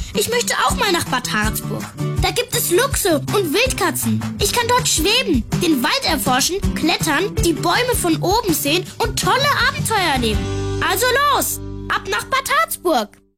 Ich möchte auch mal nach Bad Harzburg. Da gibt es Luchse und Wildkatzen. Ich kann dort schweben, den Wald erforschen, klettern, die Bäume von oben sehen und tolle Abenteuer erleben. Also los, ab nach Bad Harzburg!